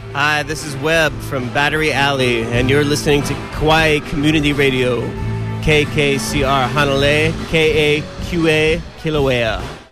Hi, this is Webb from Battery Alley, and you're listening to Kauai Community Radio, KKCR Hanalei, KAQA Kilauea.